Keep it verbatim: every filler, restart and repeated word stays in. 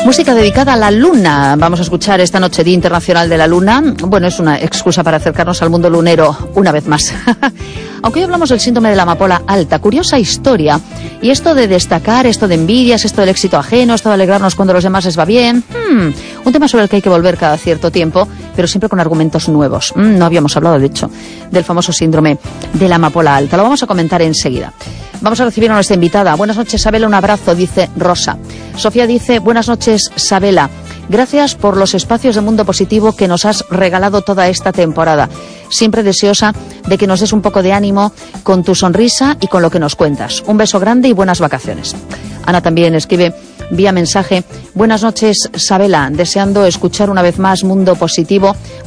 Música dedicada a la luna. Vamos a escuchar esta noche Día Internacional de la Luna. Bueno, es una excusa para acercarnos al mundo lunero una vez más. Aunque hoy hablamos del síndrome de la amapola alta, curiosa historia. Y esto de destacar, esto de envidias, esto del éxito ajeno, esto de alegrarnos cuando a los demás les va bien. Hmm, un tema sobre el que hay que volver cada cierto tiempo, pero siempre con argumentos nuevos. Hmm, no habíamos hablado, de hecho, del famoso síndrome de la amapola alta. Lo vamos a comentar enseguida. Vamos a recibir a nuestra invitada. Buenas noches, Sabela, un abrazo, dice Rosa. Sofía dice, buenas noches, Sabela. Gracias por los espacios de Mundo Positivo que nos has regalado toda esta temporada. Siempre deseosa de que nos des un poco de ánimo con tu sonrisa y con lo que nos cuentas. Un beso grande y buenas vacaciones. Ana también escribe vía mensaje, buenas noches, Sabela, deseando escuchar una vez más Mundo Positivo.